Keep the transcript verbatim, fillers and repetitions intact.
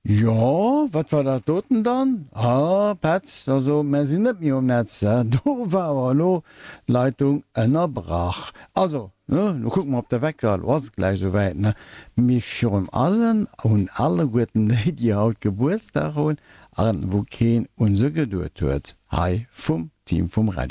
Ja, wat war dat doten dann? Ah, Patz, also me sinn net mir um Netz. Äh. Do war no Leitung ënnerbrach. Also ne, no guck mal op der Wecker was gleich so weit ne. Mi firm allen und alle guten Leute, die haut Geburtstag hun, allen wo kein unser geduld huet. Hi vom Team vom Radio.